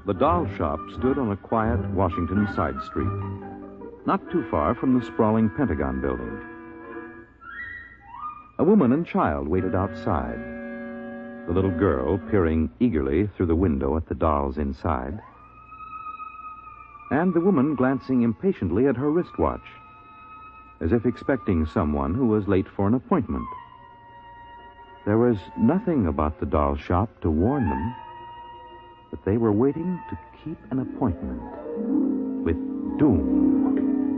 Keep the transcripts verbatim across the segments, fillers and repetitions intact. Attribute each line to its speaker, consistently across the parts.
Speaker 1: The doll shop stood on a quiet Washington side street, not too far from the sprawling Pentagon building. A woman and child waited outside, the little girl peering eagerly through the window at the dolls inside, and the woman glancing impatiently at her wristwatch, as if expecting someone who was late for an appointment. There was nothing about the doll shop to warn them that they were waiting to keep an appointment with doom.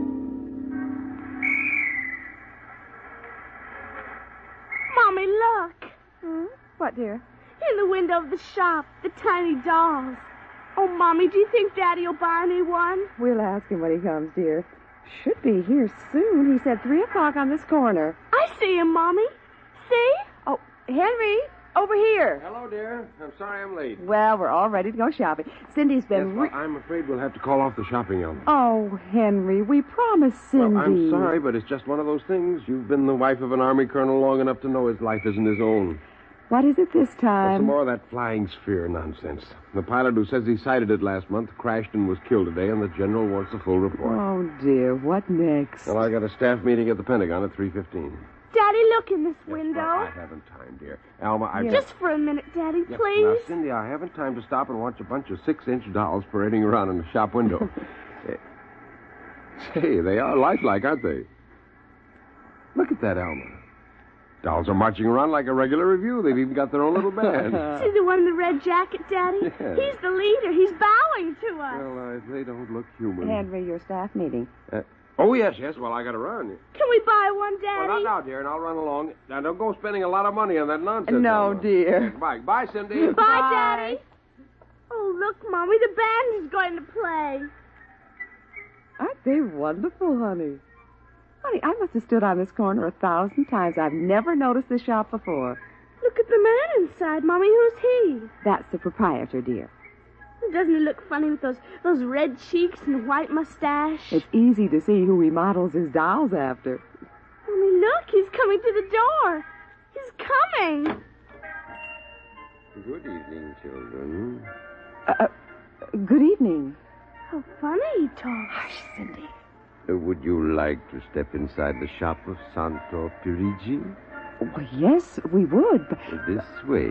Speaker 2: Mommy, look.
Speaker 3: Hmm? What, dear?
Speaker 2: In the window of the shop, the tiny dolls. Oh, Mommy, do you think Daddy will buy me one?
Speaker 3: We'll ask him when he comes, dear. Should be here soon. He said three o'clock on this corner.
Speaker 2: I see him, Mommy. See?
Speaker 3: Oh, Henry, over here.
Speaker 4: Hello, dear. I'm sorry I'm late.
Speaker 3: Well, we're all ready to go shopping. Cindy's been...
Speaker 4: Yes, well, I'm afraid we'll have to call off the shopping, Elma.
Speaker 3: Oh, Henry, we promised Cindy.
Speaker 4: Well, I'm sorry, but it's just one of those things. You've been the wife of an army colonel long enough to know his life isn't his own.
Speaker 3: What is it this
Speaker 4: Well,
Speaker 3: time?
Speaker 4: some more of that flying sphere nonsense. The pilot who says he sighted it last month crashed and was killed today, and the general wants a full report.
Speaker 3: Oh, dear, what next?
Speaker 4: Well, I got a staff meeting at the Pentagon at three fifteen.
Speaker 2: Daddy, look in this
Speaker 4: Yes,
Speaker 2: window.
Speaker 4: well, I haven't time, dear. Alma, I...
Speaker 3: Yes.
Speaker 2: Just for a minute, Daddy,
Speaker 4: Yeah,
Speaker 2: please.
Speaker 4: Now, Cindy, I haven't time to stop and watch a bunch of six-inch dolls parading around in the shop window. Eh, Say, they are lifelike, aren't they? Look at that, Alma. Dolls are marching around like a regular review. They've even got their own little band.
Speaker 2: See the one in the red jacket, Daddy?
Speaker 4: Yes.
Speaker 2: He's the leader. He's bowing to us.
Speaker 4: Well, uh, they don't look human.
Speaker 3: Henry, your staff meeting.
Speaker 4: Uh, oh, yes, yes. Well, I got to run.
Speaker 2: Can we buy one, Daddy?
Speaker 4: Well, not now, dear, and I'll run along. Now, don't go spending a lot of money on that nonsense.
Speaker 3: No,
Speaker 4: Alma.
Speaker 3: dear.
Speaker 4: Bye. Bye, Cindy.
Speaker 2: Bye,
Speaker 3: Bye.
Speaker 2: Daddy. Oh, look, Mommy, the band is going to play.
Speaker 3: Aren't they wonderful, honey? Honey, I must have stood on this corner a thousand times. I've never noticed this shop before.
Speaker 2: Look at the man inside, Mommy. Who's he?
Speaker 3: That's the proprietor, dear.
Speaker 2: Doesn't he look funny with those those red cheeks and white mustache?
Speaker 3: It's easy to see who he models his dolls after.
Speaker 2: Mommy, look, he's coming to the door. He's coming.
Speaker 4: Good evening, children.
Speaker 3: Uh, uh, good evening.
Speaker 2: How funny he talks.
Speaker 3: Hush, Cindy.
Speaker 4: Uh, would you like to step inside the shop of Santo Pirigi?
Speaker 3: Well, yes, we would, but...
Speaker 4: This way.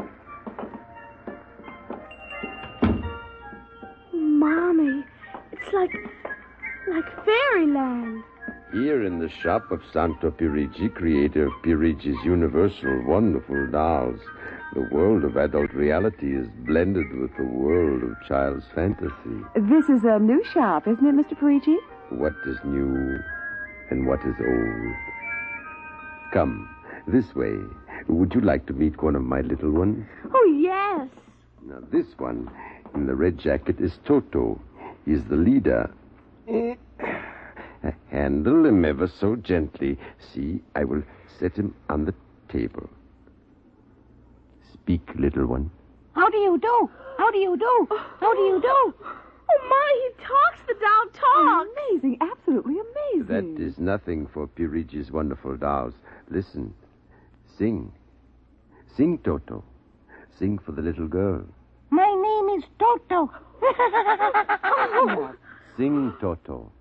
Speaker 2: Mommy, it's like, like fairyland.
Speaker 4: Here in the shop of Santo Pirigi, creator of Pirigi's universal wonderful dolls, the world of adult reality is blended with the world of child's fantasy.
Speaker 3: This is a new shop, isn't it, Mister Parigi?
Speaker 4: What is new and what is old? Come, this way. Would you like to meet one of my little ones?
Speaker 2: Oh, yes.
Speaker 4: Now, this one in the red jacket is Toto. He's the leader. Handle him ever so gently. See, I will set him on the table. Speak, little one.
Speaker 5: How do you do? How do you do? How do you do?
Speaker 2: Oh, my, he talks. The doll talks.
Speaker 3: Amazing, absolutely amazing.
Speaker 4: That is nothing for Pirigi's wonderful dolls. Listen. Sing. Sing, Toto. Sing for the little girl.
Speaker 5: My name is Toto.
Speaker 4: Sing, Toto.